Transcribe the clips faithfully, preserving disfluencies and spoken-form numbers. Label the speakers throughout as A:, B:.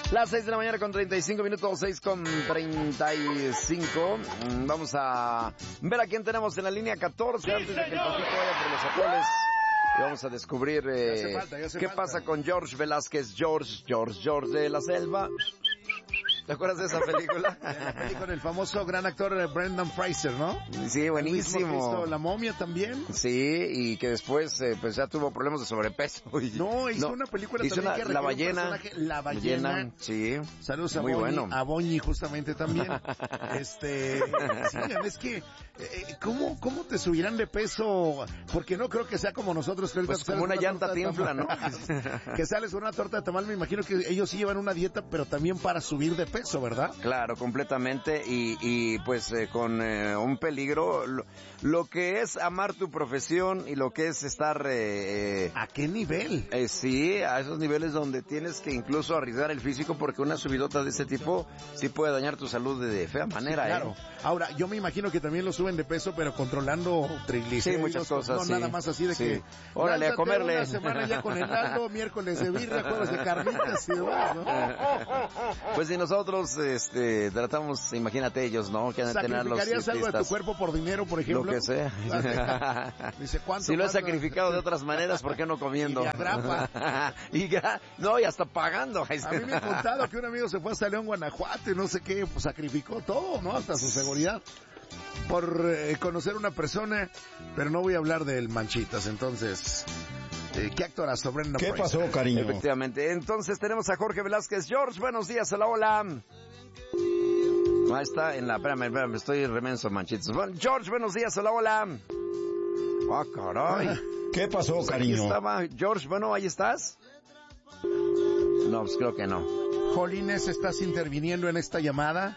A: Las seis de la mañana con treinta y cinco minutos, seis con treinta y cinco. Vamos a ver a quién tenemos en la línea catorce antes de que el poquito vaya por los atoles. Y vamos a descubrir eh,
B: ya hace falta, ya hace
A: qué
B: falta.
A: pasa con George Velázquez. George, George, George de la Selva. ¿Te acuerdas de esa película?
B: De la película con el famoso gran actor Brendan Fraser, ¿no?
A: Sí, buenísimo.
B: Visto La Momia también.
A: Sí, y que después eh, pues ya tuvo problemas de sobrepeso. Y,
B: no, hizo no, una película
A: hizo
B: también
A: una,
B: que
A: La Ballena.
B: La Ballena.
A: Ballena. Sí.
B: Saludos a
A: Muy
B: Boñi,
A: bueno.
B: a Boñi justamente también. este, sí, es que, eh, ¿cómo, ¿cómo te subirán de peso? Porque no creo que sea como nosotros. Que
A: pues como una, una llanta tinfla, ¿no?
B: Que sales con una torta de tamal, me imagino que ellos sí llevan una dieta, pero también para subir de peso, ¿verdad?
A: Claro, completamente, y, y pues eh, con eh, un peligro, lo, lo que es amar tu profesión y lo que es estar... Eh,
B: ¿A qué nivel?
A: Eh, sí, a esos niveles donde tienes que incluso arriesgar el físico porque una subidota de ese tipo sí puede dañar tu salud de, de fea manera.
B: Sí, claro.
A: ¿eh?
B: Ahora, yo me imagino que también lo suben de peso, pero controlando triglicéridos.
A: Sí, muchas cosas,
B: No,
A: sí.
B: nada más así de
A: sí.
B: que...
A: Órale, a comerle.
B: Una semana ya con el Aldo, miércoles de birria, jueves de carnitas y demás, ¿no?
A: Pues si nosotros este, tratamos, imagínate ellos, ¿no? Que han de tener los
B: ¿Sacrificarías algo de tu cuerpo por dinero, por ejemplo?
A: Lo que sea.
B: Dice, ¿cuánto
A: si lo he
B: pasa?
A: sacrificado de otras maneras, ¿por qué no comiendo?
B: Y de agrapa.
A: y gra- no, y hasta pagando.
B: A mí me han contado que un amigo se fue hasta León, Guanajuato, y no sé qué, pues sacrificó todo, ¿no? Hasta su seguridad. Por eh, conocer una persona, pero no voy a hablar del Manchitas, entonces... Eh, ¿Qué actorazo, Brendan
C: ¿Qué
B: Fraser?
C: pasó, cariño?
A: Efectivamente. Entonces tenemos a Jorge Velázquez. George, buenos días, hola, hola. Ahí está, en la... Espérame, espérame, estoy remenso, manchitos. Bueno, George, buenos días, hola, hola. Ah, caray.
C: ¿Qué pasó,
A: Pues
C: cariño?
A: Aquí estaba George, bueno, ¿ahí estás? No, pues creo que no.
B: Jolines, ¿estás interviniendo en esta llamada?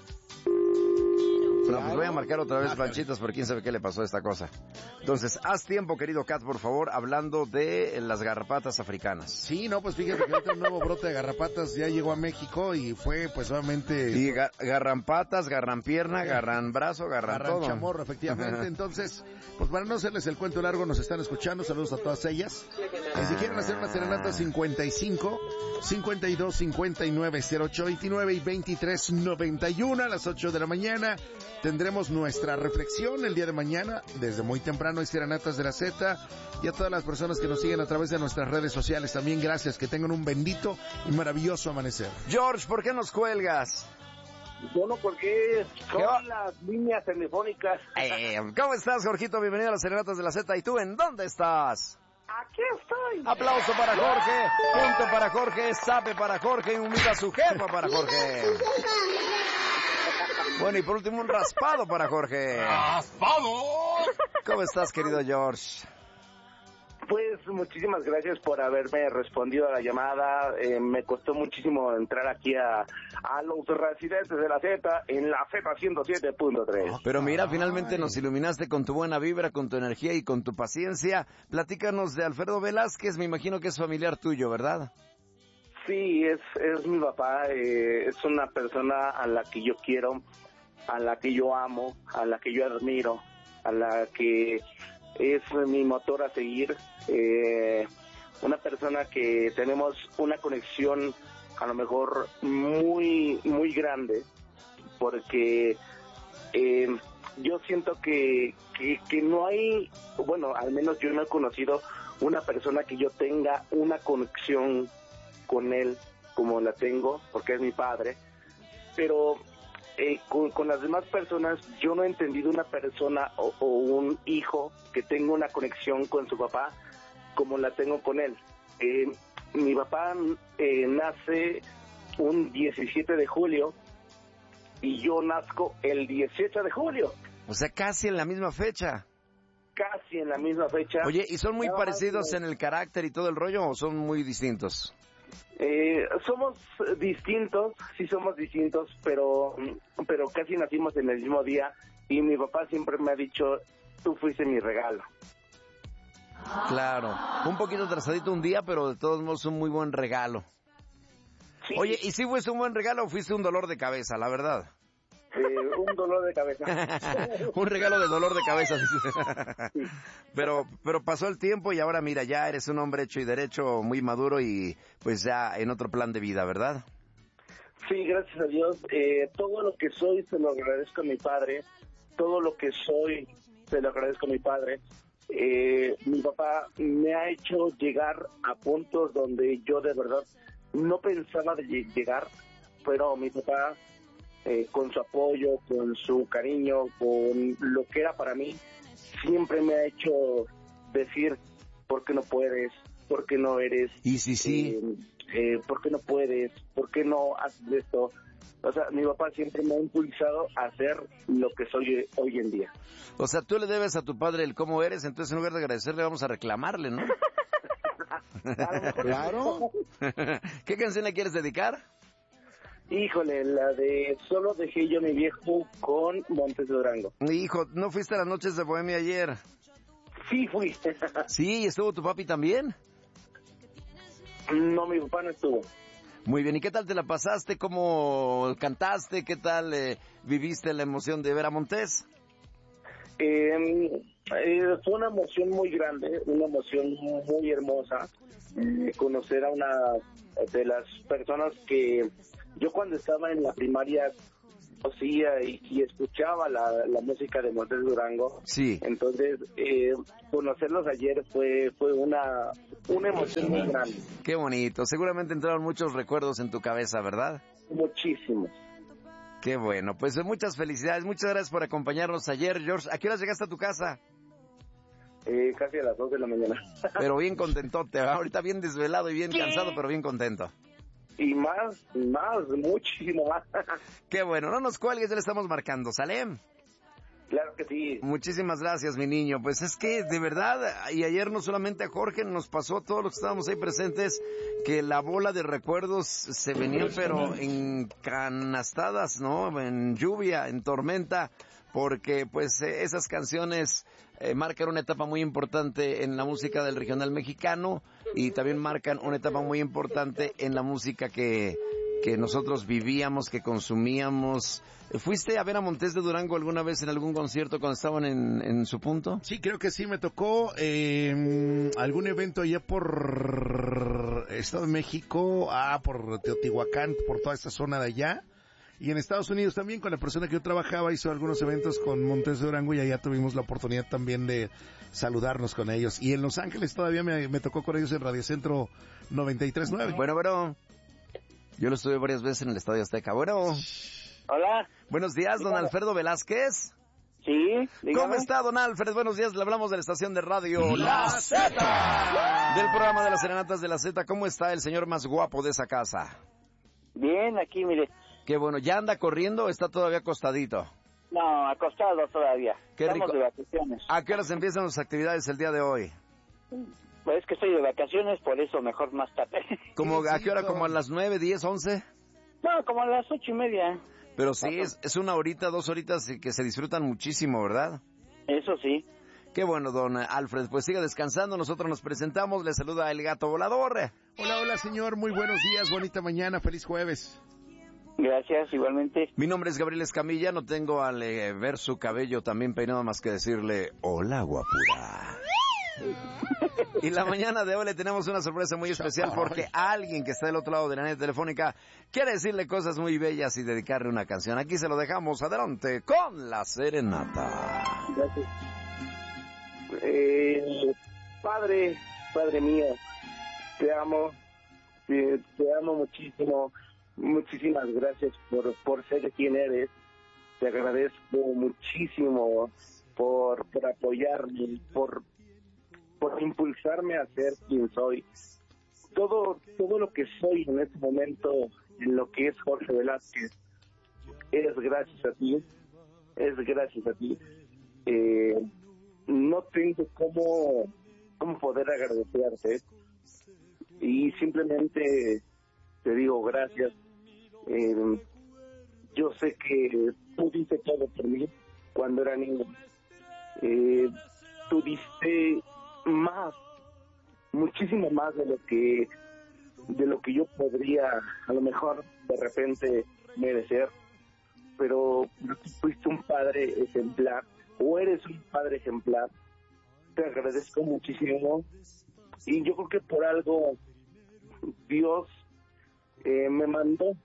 A: No, pues voy a marcar otra vez Panchitas porque quién sabe qué le pasó a esta cosa. Entonces, haz tiempo, querido Kat, por favor, hablando de las garrapatas africanas.
B: Sí, no, pues fíjate que ahorita un nuevo brote de garrapatas ya llegó a México y fue, pues, obviamente...
A: Y ga- garran patas, garran pierna, garran brazo, garran,
B: garran
A: todo.
B: chamorro, efectivamente. Entonces, pues para no hacerles el cuento largo, nos están escuchando. Saludos a todas ellas. Y si quieren hacer una serenata, cincuenta y cinco, cincuenta y dos, cincuenta y nueve, cero ocho veintinueve y veintitrés noventa y uno a las ocho de la mañana. Tendremos nuestra reflexión el día de mañana, desde muy temprano, y Serenatas de la Z, y a todas las personas que nos siguen a través de nuestras redes sociales. También gracias, que tengan un bendito y maravilloso amanecer.
A: George, ¿por qué nos cuelgas?
D: Bueno, porque
A: ¿Qué va?
D: son las líneas telefónicas.
A: Eh, ¿Cómo estás, Jorgito? Bienvenido a las Serenatas de la Z. ¿Y tú en dónde estás?
D: Aquí estoy.
A: Aplauso para Jorge, punto para Jorge, sape para Jorge y un mira a su jefa para Jorge. Bueno, y por último un raspado para Jorge.
C: ¡Raspado!
A: ¿Cómo estás, querido George?
D: Pues muchísimas gracias por haberme respondido a la llamada. Eh, me costó muchísimo entrar aquí a, a los residentes de la Z en la Z ciento siete punto tres.
A: Pero mira, finalmente nos iluminaste con tu buena vibra, con tu energía y con tu paciencia. Platícanos de Alfredo Velázquez, me imagino que es familiar tuyo, ¿verdad?
D: Sí, es, es mi papá. Eh, es una persona a la que yo quiero, a la que yo amo, a la que yo admiro, a la que es mi motor a seguir. Eh, una persona que tenemos una conexión a lo mejor muy, muy grande, porque eh, yo siento que, que, que no hay, bueno, al menos yo no he conocido una persona que yo tenga una conexión con él como la tengo, porque es mi padre, pero eh, con, con las demás personas yo no he entendido una persona o, o un hijo que tenga una conexión con su papá como la tengo con él. Eh, mi papá eh, nace un diecisiete de julio y yo nazco el dieciocho de julio.
A: O sea, casi en la misma fecha.
D: Casi en la misma fecha.
A: Oye, ¿y son muy
D: Nada
A: parecidos
D: más,
A: en el carácter y todo el rollo o son muy distintos?
D: Eh, somos distintos, sí somos distintos, pero pero casi nacimos en el mismo día y mi papá siempre me ha dicho, tú fuiste mi regalo.
A: Claro, un poquito atrasadito un día, pero de todos modos un muy buen regalo.
D: Sí.
A: Oye, ¿y si fuiste un buen regalo o fuiste un dolor de cabeza, la verdad?
D: Eh, un dolor de cabeza.
A: Un regalo de dolor de cabeza. pero pero pasó el tiempo y ahora mira, ya eres un hombre hecho y derecho, muy maduro y pues ya en otro plan de vida, ¿verdad?
D: Sí, gracias a Dios. Eh, todo lo que soy se lo agradezco a mi padre. Todo lo que soy se lo agradezco a mi padre. Eh, mi papá me ha hecho llegar a puntos donde yo de verdad no pensaba de llegar, pero mi papá, eh, con su apoyo, con su cariño, con lo que era para mí, siempre me ha hecho decir, ¿por qué no puedes? ¿Por qué no eres?
A: Y sí, sí.
D: Eh, eh, ¿Por qué no puedes? ¿Por qué no haces esto? O sea, mi papá siempre me ha impulsado a hacer lo que soy hoy en día.
A: O sea, tú le debes a tu padre el cómo eres, entonces en lugar de agradecerle vamos a reclamarle, ¿no?
B: Claro.
A: ¿Qué canción le quieres dedicar?
D: Híjole, la de Solo dejé yo a mi viejo con Montes de Durango.
A: Hijo, ¿no fuiste a las noches de Bohemia ayer?
D: Sí fui.
A: Sí, ¿estuvo tu papi también?
D: No, mi papá no estuvo.
A: Muy bien, ¿y qué tal te la pasaste? ¿Cómo cantaste? ¿Qué tal eh, viviste la emoción de ver a Montés?
D: Eh, eh, fue una emoción muy grande, una emoción muy hermosa, eh, conocer a una de las personas que yo cuando estaba en la primaria conocía y, y escuchaba la, la música de Montes Durango.
A: Sí.
D: Entonces, eh, conocerlos ayer fue fue una, una emoción muy grande.
A: Qué bonito, seguramente entraron muchos recuerdos en tu cabeza, ¿verdad?
D: Muchísimos.
A: Qué bueno, pues muchas felicidades, muchas gracias por acompañarnos ayer, George. ¿A qué hora llegaste a tu casa?
D: Eh, casi a las dos de la mañana.
A: Pero bien contentote, ahorita bien desvelado y bien cansado, pero bien contento.
D: Y más, más, muchísimo más.
A: Qué bueno, no nos cuelgues, ya le estamos marcando, ¿sale?
D: Claro que sí.
A: Muchísimas gracias, mi niño. Pues es que, de verdad, y ayer no solamente a Jorge, nos pasó a todos los que estábamos ahí presentes, que la bola de recuerdos se venían, pero en canastadas, ¿no? En lluvia, en tormenta, porque pues eh, esas canciones eh, marcan una etapa muy importante en la música del regional mexicano y también marcan una etapa muy importante en la música que... que nosotros vivíamos, que consumíamos. ¿Fuiste a ver a Montés de Durango alguna vez en algún concierto cuando estaban en, en su punto?
B: Sí, creo que sí, me tocó eh, algún evento allá por Estado de México, ah, por Teotihuacán, por toda esta zona de allá. Y en Estados Unidos también, con la persona que yo trabajaba, hizo algunos eventos con Montés de Durango y allá tuvimos la oportunidad también de saludarnos con ellos. Y en Los Ángeles todavía me, me tocó con ellos en Radio Centro noventa y tres punto nueve.
A: Bueno, bueno. Yo lo estuve varias veces en el Estadio Azteca. Bueno.
C: Hola.
A: Buenos días, don Alfredo Velázquez.
C: Sí, dígame.
A: ¿Cómo está, don Alfred? Buenos días, le hablamos de la estación de radio La Zeta, del programa de las Serenatas de la Zeta. ¿Cómo está el señor más guapo de esa casa?
C: Bien, aquí, mire.
A: Qué bueno, ¿ya anda corriendo o está todavía acostadito?
C: No, acostado todavía.
A: Qué
C: Estamos
A: rico.
C: de vacaciones.
A: ¿A qué horas empiezan las actividades el día de hoy?
C: Pues es que estoy de vacaciones, por eso mejor más tarde.
A: ¿Cómo, ¿A qué hora? ¿Como a las nueve, diez, once?
C: No, como a las ocho y media.
A: Pero sí, es, es una horita, dos horitas que se disfrutan muchísimo, ¿verdad?
C: Eso sí.
A: Qué bueno, don Alfred. Pues siga descansando, nosotros nos presentamos, le saluda el gato volador.
B: Hola, hola señor, muy buenos días, bonita mañana, feliz jueves.
C: Gracias, igualmente.
A: Mi nombre es Gabriel Escamilla, no tengo al eh, ver su cabello también peinado más que decirle, hola guapura. Y la mañana de hoy le tenemos una sorpresa muy especial porque alguien que está del otro lado de la línea telefónica quiere decirle cosas muy bellas y dedicarle una canción. Aquí se lo dejamos, adelante con la serenata.
D: Gracias. Eh, padre, padre mío, te amo, te, te amo muchísimo, muchísimas gracias por, por ser quien eres. Te agradezco muchísimo por, por apoyarme, por por impulsarme a ser quien soy. Todo todo lo que soy en este momento, en lo que es Jorge Velázquez, es gracias a ti, es gracias a ti. Eh, no tengo cómo, cómo poder agradecerte y simplemente te digo gracias. Eh, yo sé que tú diste todo por mí cuando era niño. Eh, tú diste más, muchísimo más de lo que de lo que yo podría a lo mejor de repente merecer, pero tú fuiste un padre ejemplar o eres un padre ejemplar. Te agradezco muchísimo y yo creo que por algo Dios eh, me mandó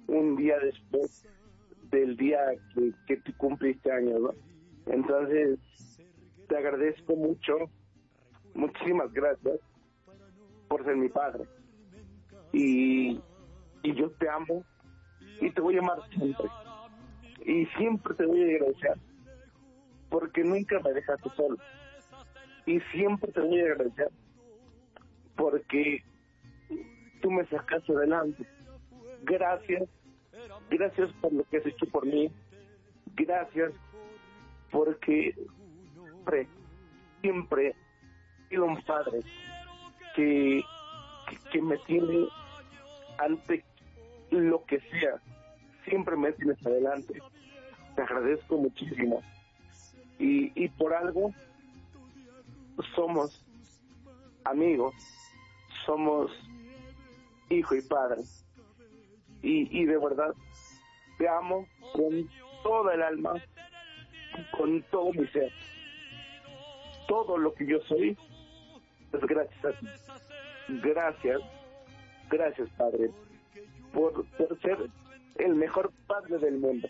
D: un día después del día que, que tú cumpliste años, ¿no? Entonces, te agradezco mucho, muchísimas gracias por ser mi padre. Y, y yo te amo y te voy a amar siempre. Y siempre te voy a agradecer porque nunca me dejaste solo. Y siempre te voy a agradecer porque tú me sacaste adelante. Gracias, gracias por lo que has hecho por mí. Gracias porque siempre, siempre he sido un padre que, que, que me tiene ante lo que sea. Siempre me tienes adelante. Te agradezco muchísimo. Y, y por algo somos amigos, somos hijo y padre. Y, y de verdad te amo con toda el alma, con todo mi ser. Todo lo que yo soy es gracias a ti. Gracias, gracias Padre, por, por ser el mejor padre del mundo.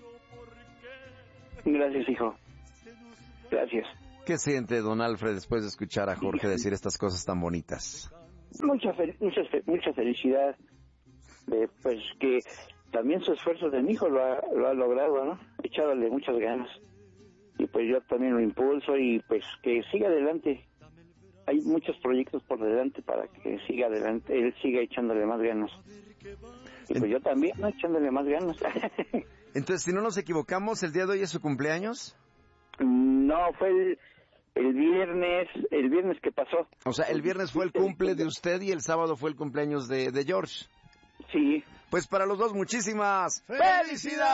C: Gracias, hijo. Gracias.
A: ¿Qué siente don Alfred después de escuchar a Jorge decir estas cosas tan bonitas?
C: Mucha, fel- mucha, fe- mucha felicidad. De, pues que también su esfuerzo de mi hijo lo ha, lo ha logrado, ¿no? Echándole muchas ganas. Y pues yo también lo impulso y pues que siga adelante. Hay muchos proyectos por delante para que siga adelante, él siga echándole más ganas. Y pues yo también, ¿no? Echándole más ganas.
A: Entonces, si no nos equivocamos, ¿el día de hoy es su cumpleaños?
C: No, fue el, el viernes, el viernes que pasó.
A: O sea, el viernes fue el cumple de usted y el sábado fue el cumpleaños de, de George.
C: Sí.
A: Pues para los dos, muchísimas
B: ¡felicidades!